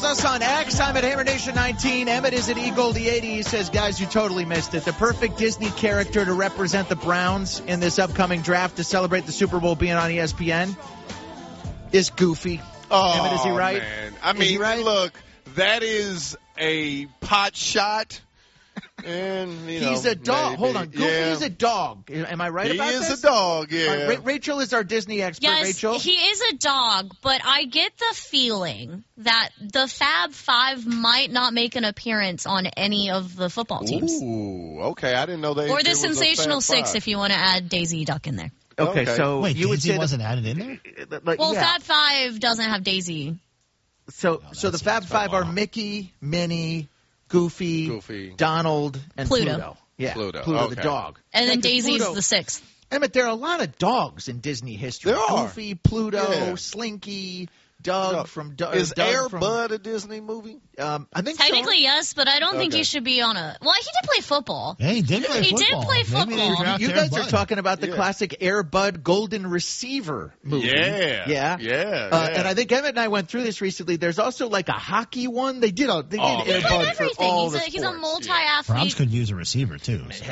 follows us on X. I'm at HammerNation19. Emmett is at eGoldie80. He says, guys, you totally missed it. The perfect Disney character to represent the Browns in this upcoming draft to celebrate the Super Bowl being on ESPN is Goofy. Oh, Emmett, is he right? Man. I mean, look, that is a pot shot. And, he's a dog. Maybe. Hold on. Goofy is a dog. Am I right about this? He is a dog, yeah. Right, Rachel is our Disney expert. Yes, Rachel? he is a dog, but I get the feeling that the Fab Five might not make an appearance on any of the football teams. Ooh, okay. I didn't know they. Or the Sensational Six, if you want to add Daisy Duck in there. Okay, so wait, you would Daisy say wasn't added in there? Well, Fab Five doesn't have Daisy. So the Fab Five are Mickey, Minnie, Goofy, Donald, and Pluto. Yeah, Pluto the dog. And then Daisy's the sixth. Emmett, there are a lot of dogs in Disney history. There are. Pluto, Slinky, Doug from Doug. Is Air Bud a Disney movie? I think technically so. Yes, but I don't think he should be on a. Well, he did play football. Yeah, he did play football. You guys are talking about the classic Air Bud Golden Receiver movie. Yeah. And I think Emmett and I went through this recently. There's also like a hockey one. They did Air Bud for all the sports. He's a multi-athlete. Browns could use a receiver too. So.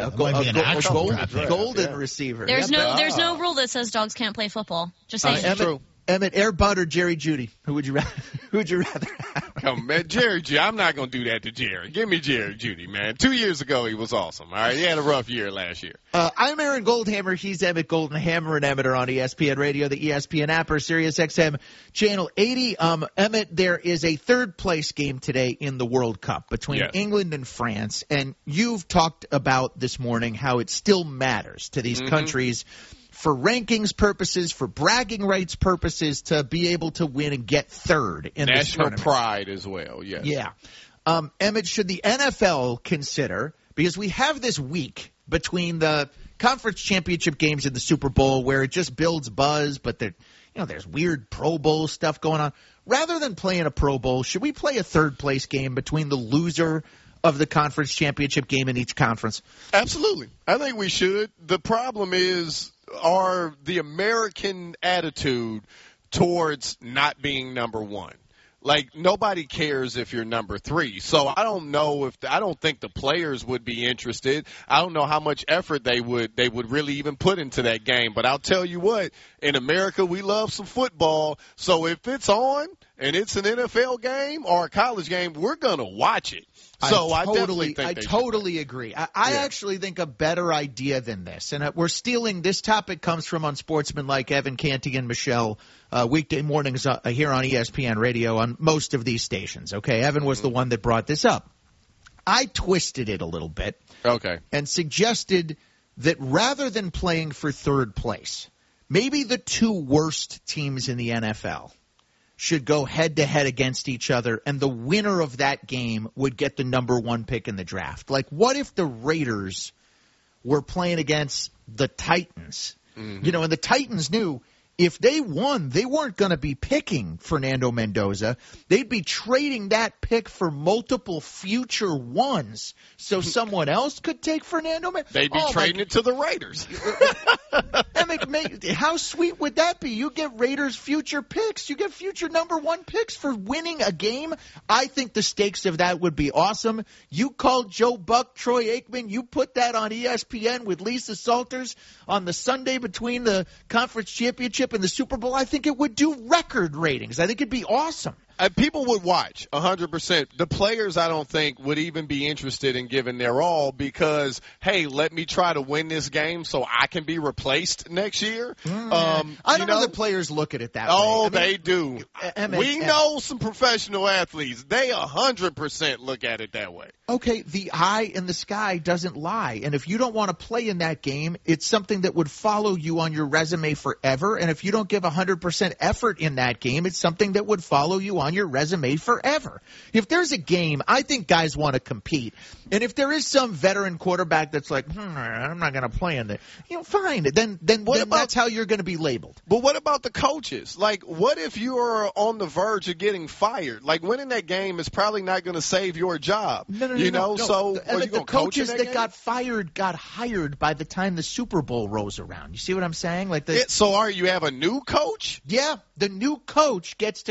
Golden receiver. There's no rule that says dogs can't play football. Just saying. Emmett, Air Bud or Jerry Judy? Who would you rather have? Come, man, Jerry Judy. I'm not going to do that to Jerry. Give me Jerry Judy, man. 2 years ago, he was awesome. All right, he had a rough year last year. I'm Aaron Goldhammer. He's Emmett Golden. Hammer and Emmett are on ESPN Radio, the ESPN app, or Sirius XM Channel 80. Emmett, there is a third-place game today in the World Cup between England and France, and you've talked about this morning how it still matters to these countries for rankings purposes, for bragging rights purposes, to be able to win and get third in this tournament. National pride as well, yes. Yeah. Emmett, should the NFL consider, because we have this week between the conference championship games and the Super Bowl where it just builds buzz, but there's weird Pro Bowl stuff going on. Rather than playing a Pro Bowl, should we play a third-place game between the loser of the conference championship game in each conference? Absolutely. I think we should. The problem is the American attitude towards not being number one. Like, nobody cares if you're number three. So I don't think the players would be interested. I don't know how much effort they would really even put into that game. But I'll tell you what, in America, we love some football. So if it's on and it's an NFL game or a college game, we're going to watch it. So I totally agree. I actually think a better idea than this, and we're stealing, this topic comes from Unsportsmanlike, Evan Canty and Michelle, weekday mornings here on ESPN Radio on most of these stations. Okay, Evan was the one that brought this up. I twisted it a little bit. Okay. And suggested that rather than playing for third place, maybe the two worst teams in the NFL should go head-to-head against each other, and the winner of that game would get the number one pick in the draft. Like, what if the Raiders were playing against the Titans? And the Titans knew if they won, they weren't going to be picking Fernando Mendoza. They'd be trading that pick for multiple future ones so someone else could take Fernando Mendoza. They'd be trading it to the Raiders. How sweet would that be? You get Raiders future picks. You get future number one picks for winning a game. I think the stakes of that would be awesome. You called Joe Buck, Troy Aikman. You put that on ESPN with Lisa Salters on the Sunday between the conference championship and the Super Bowl. I think it would do record ratings. I think it'd be awesome. People would watch 100%. The players, I don't think, would even be interested in giving their all because, hey, let me try to win this game so I can be replaced next year. I don't know that players look at it that way. Oh, they do. We know some professional athletes. They 100% look at it that way. Okay, the eye in the sky doesn't lie. And if you don't want to play in that game, it's something that would follow you on your resume forever. And if you don't give 100% effort in that game, it's something that would follow you on your resume forever. If there's a game, I think guys want to compete. And if there is some veteran quarterback that's like, I'm not going to play in it, fine. Then that's how you're going to be labeled. But what about the coaches? Like, what if you're on the verge of getting fired? Like, winning that game is probably not going to save your job. No. So the coaches that got fired got hired by the time the Super Bowl rolls around. You see what I'm saying? So you have a new coach? Yeah, the new coach gets to